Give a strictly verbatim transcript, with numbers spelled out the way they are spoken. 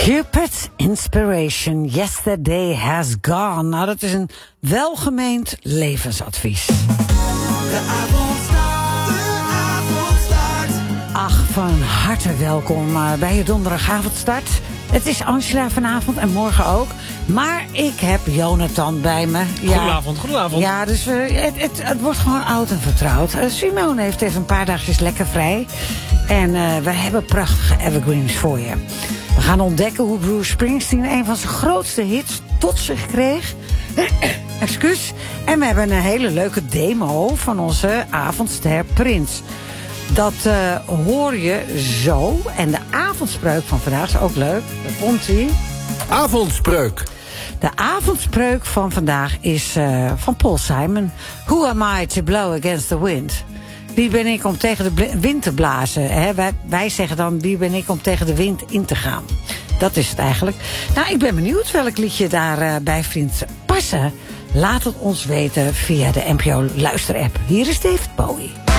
Cupid's Inspiration, Yesterday Has Gone. Nou, dat is een welgemeend levensadvies. De avond start, de avond start. Ach, van harte welkom uh, bij je donderdagavondstart. Het is Angela vanavond en morgen ook. Maar ik heb Jonathan bij me. Ja, Goedenavond, goedenavond. Ja, dus uh, het, het, het wordt gewoon oud en vertrouwd. Uh, Simone heeft even een paar dagjes lekker vrij. En uh, we hebben prachtige evergreens voor je. We gaan ontdekken hoe Bruce Springsteen een van zijn grootste hits tot zich kreeg. Excuus. En we hebben een hele leuke demo van onze avondster Prins. Dat uh, hoor je zo. En de avondspreuk van vandaag is ook leuk. Daar komt ie. Avondspreuk. De avondspreuk van vandaag is uh, van Paul Simon. Who am I to blow against the wind? Wie ben ik om tegen de wind te blazen? Hè? Wij, wij zeggen dan, wie ben ik om tegen de wind in te gaan? Dat is het eigenlijk. Nou, ik ben benieuwd welk liedje daarbij uh, bij vindt passen. Laat het ons weten via de N P O luisterapp. Hier is David Bowie.